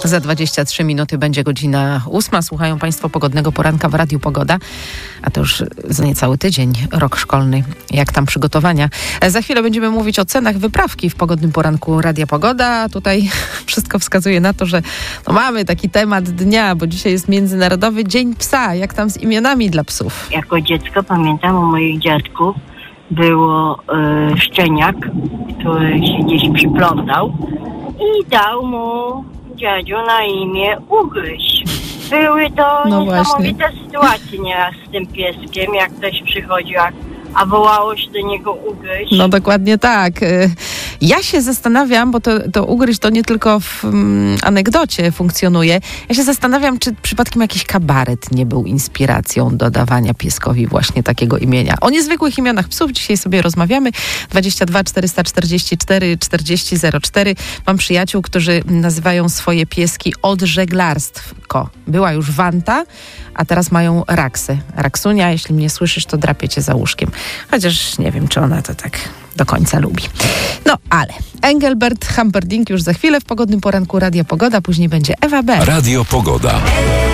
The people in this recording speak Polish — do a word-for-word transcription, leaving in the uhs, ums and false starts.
Za dwadzieścia trzy minuty będzie godzina ósma. Słuchają Państwo pogodnego poranka w Radiu Pogoda. A to już za niecały tydzień, rok szkolny. Jak tam przygotowania? Za chwilę będziemy mówić o cenach wyprawki w pogodnym poranku Radia Pogoda. Tutaj wszystko wskazuje na to, że no mamy taki temat dnia, bo dzisiaj jest Międzynarodowy Dzień Psa. Jak tam z imionami dla psów? Jako dziecko pamiętam u moich dziadków było y, szczeniak, który się gdzieś przyplątał i dał mu dziadziu na imię Ugryź. Były to no niesamowite właśnie. sytuacje nieraz z tym pieskiem, jak ktoś przychodził, a, a wołało się do niego Ugryź. No dokładnie tak. Ja się zastanawiam, bo to, to Ugryź to nie tylko w um, anegdocie funkcjonuje. Ja się zastanawiam, czy przypadkiem jakiś kabaret nie był inspiracją do dawania pieskowi właśnie takiego imienia. O niezwykłych imionach psów dzisiaj sobie rozmawiamy. dwadzieścia dwa czterysta czterdzieści cztery czterdzieści zero cztery. Mam przyjaciół, którzy nazywają swoje pieski od żeglarstwko. Była już Wanta, a teraz mają Raksę. Raksunia, jeśli mnie słyszysz, to drapię cię za łóżkiem. Chociaż nie wiem, czy ona to tak do końca lubi. No, ale Engelbert Humperdinck już za chwilę w pogodnym poranku Radia Pogoda, później będzie Ewa B. Radio Pogoda.